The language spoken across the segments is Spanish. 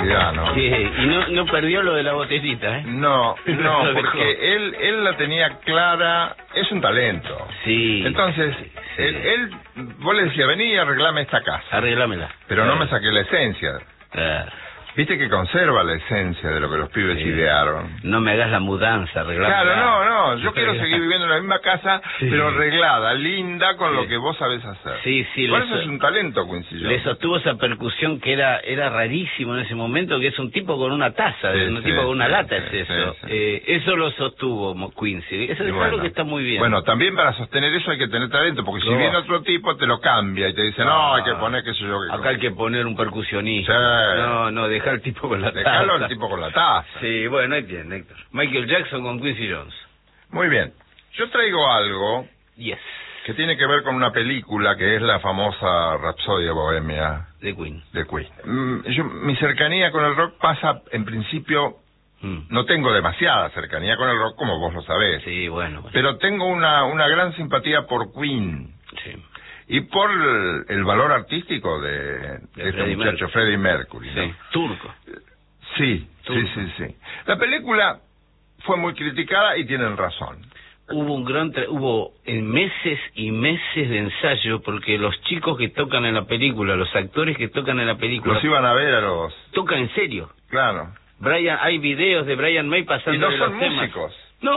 publicidad, ¿no? Sí, y no perdió lo de la botellita, ¿eh? No, porque él la tenía clara, es un talento. Sí. Entonces, sí. Él, vos le decías, vení y arreglame esta casa. Arreglámela. Pero no me saqué la esencia. Viste que conserva la esencia de lo que los pibes idearon. No me hagas la mudanza, arreglada. Claro, no, yo quiero seguir viviendo en la misma casa, pero arreglada, linda, con lo que vos sabés hacer. Sí, por eso es un talento, Quincy Jones. Le sostuvo esa percusión que era rarísimo en ese momento, que es un tipo con una taza, un tipo con una lata, es eso. Eso lo sostuvo Quincy. Eso es algo que está muy bien. Bueno, también para sostener eso hay que tener talento, porque si viene otro tipo te lo cambia y te dice, no, hay que poner qué sé yo. Acá hay que poner un percusionista. No, dejar al tipo con la taza. Dejalo al tipo con la taza. Sí, bueno, ahí tiene, Héctor. Michael Jackson con Quincy Jones. Muy bien. Yo traigo algo que tiene que ver con una película que es la famosa Rapsodia Bohemia de Queen. Mi cercanía con el rock pasa, en principio, no tengo demasiada cercanía con el rock, como vos lo sabés. Sí, bueno. Pero tengo una gran simpatía por Queen. Sí. Y por el valor artístico de este muchacho, Freddie Mercury, ¿no? Sí, turco. Sí. La película fue muy criticada y tienen razón. Hubo meses y meses de ensayo, porque los chicos que tocan en la película, los actores que tocan en la película... Los iban a ver a los... Tocan en serio. Claro. Hay videos de Brian May pasando los temas. ¿Y no son músicos?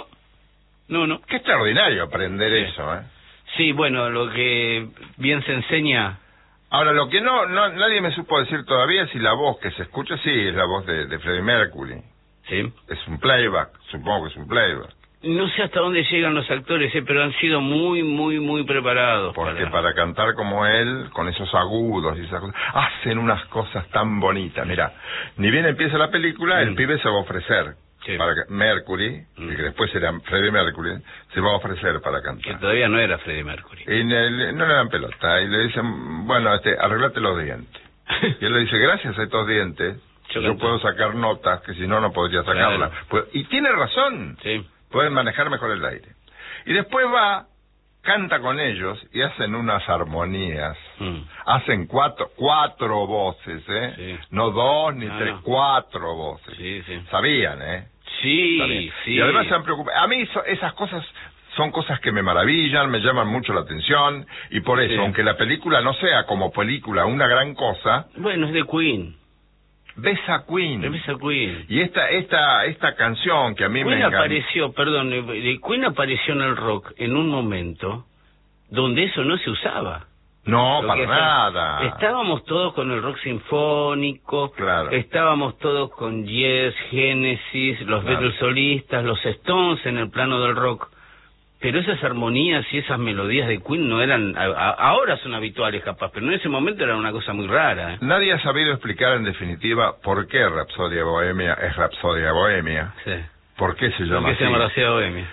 No. Qué extraordinario aprender eso, ¿eh? Sí, bueno, lo que bien se enseña... Ahora, lo que nadie me supo decir todavía es si la voz que se escucha, sí, es la voz de Freddie Mercury. Sí. Es un playback, supongo que es un playback. No sé hasta dónde llegan los actores, pero han sido muy preparados. Porque para cantar como él, con esos agudos y esas cosas, hacen unas cosas tan bonitas. Mirá, ni bien empieza la película, el pibe se va a ofrecer. Sí. Para Mercury, que después era Freddie Mercury, se va a ofrecer para cantar. Que todavía no era Freddie Mercury. Y no le dan pelota, y le dicen, bueno, arreglate los dientes. Y él le dice, gracias a estos dientes, yo puedo sacar notas, que si no podría sacarlas. Claro. Y tiene razón, pueden manejar mejor el aire. Y después canta con ellos, y hacen unas armonías. Hacen cuatro voces, no dos ni tres, 4 voces. Sabían, Sí. Y además se han preocupado. A mí esas cosas son cosas que me maravillan, me llaman mucho la atención, y por eso, aunque la película no sea como película una gran cosa... Bueno, es de Queen. Ves a Queen. Y esta canción que a mí me encanta... Queen apareció en el rock en un momento donde eso no se usaba. No, para nada. Estábamos todos con el rock sinfónico, estábamos todos con Yes, Genesis, los Beatles solistas, los Stones en el plano del rock, pero esas armonías y esas melodías de Queen no eran, ahora son habituales capaz, pero en ese momento era una cosa muy rara. Nadie ha sabido explicar en definitiva por qué Rapsodia Bohemia es Rapsodia Bohemia. Sí. ¿Por qué se llama así? ¿Por qué se llama Rapsodia Bohemia?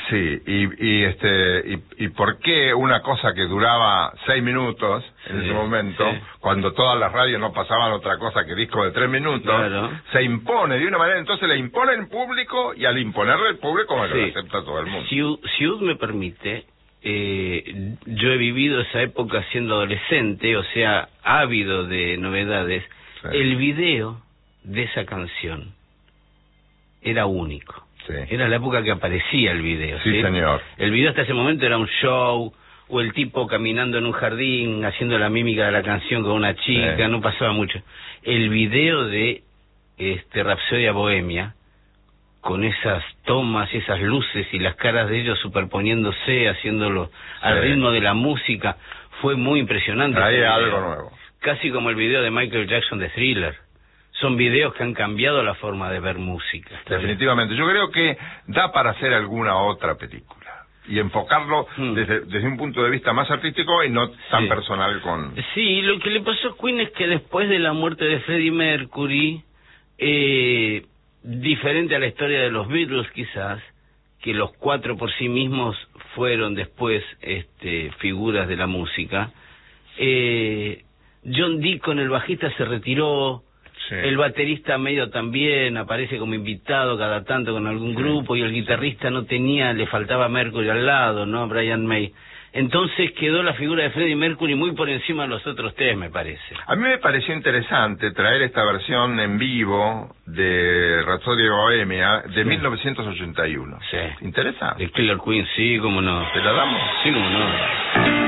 Y por qué una cosa que duraba 6 minutos en ese momento, cuando todas las radios no pasaban otra cosa que discos de 3 minutos, se impone de una manera, entonces le impone en público, y al imponerle al público lo acepta todo el mundo. Si Ud me permite, yo he vivido esa época siendo adolescente, o sea, ávido de novedades. El video de esa canción era único. Era la época que aparecía el video. Sí, señor. El video hasta ese momento era un show, o el tipo caminando en un jardín, haciendo la mímica de la canción con una chica, no pasaba mucho. El video de Rapsodia Bohemia, con esas tomas y esas luces y las caras de ellos superponiéndose, haciéndolo al ritmo de la música, fue muy impresionante. Hay algo nuevo. Casi como el video de Michael Jackson de Thriller. Son videos que han cambiado la forma de ver música. Definitivamente. Yo creo que da para hacer alguna otra película y enfocarlo desde un punto de vista más artístico y no tan personal con... Sí, lo que le pasó a Queen es que después de la muerte de Freddie Mercury, diferente a la historia de los Beatles quizás, que los 4 por sí mismos fueron después figuras de la música, John Deacon, el bajista, se retiró. El baterista medio también aparece como invitado cada tanto con algún grupo, y el guitarrista le faltaba Mercury al lado, ¿no? Brian May. Entonces quedó la figura de Freddie Mercury muy por encima de los otros tres, me parece. A mí me pareció interesante traer esta versión en vivo de Rhapsody Bohemia de 1981. Sí. Interesante. De Killer Queen, sí, cómo no. ¿Te la damos? Sí, cómo no.